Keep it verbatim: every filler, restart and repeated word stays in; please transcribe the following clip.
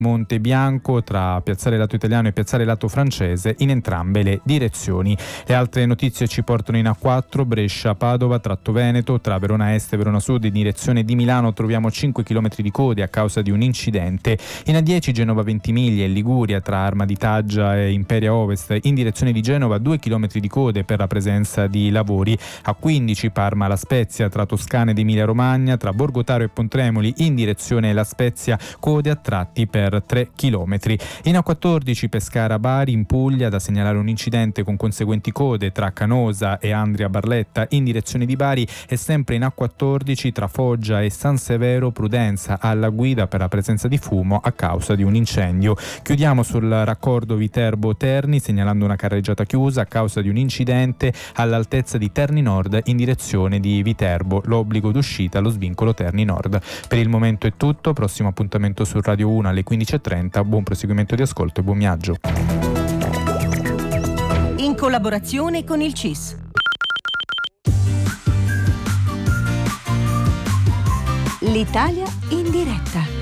Monte Bianco tra Piazzale Lato Italiano e Piazzale Lato Francese in entrambe le direzioni. Le altre notizie ci portano in A quattro, Brescia Padova, tratto Veneto, tra Verona Est e Verona Sud in direzione di Milano troviamo cinque chilometri di code a causa di un incidente. In A dieci Genova Ventimiglia e Liguria tra Arma di Taggia e Imperia Ovest in direzione di Genova due chilometri di code per la presenza di lavori. A quindici Parma La Spezia tra Toscana ed Emilia Romagna, tra Borgotaro e Pontremoli in direzione La Spezia code a tratti per tre chilometri. In A quattordici Pescara Bari in Puglia da segnalare un incidente con conseguenti code tra Canosa e Andria Barletta in direzione di Bari e sempre in A quattordici tra Foggia e San Severo prudenza alla guida per la presenza di fumo a causa di un incendio. Chiudiamo sul raccordo Viterbo Terni segnalando una carreggiata chiusa a causa di un incidente all'altezza di Terni Nord in direzione di Viterbo. L'obbligo d'uscita allo svincolo Terni Nord. Per il momento è tutto, prossimo appuntamento su Radio uno alle quindici e trenta. Buon proseguimento di ascolto e buon viaggio. In collaborazione con il C I S. L'Italia in diretta.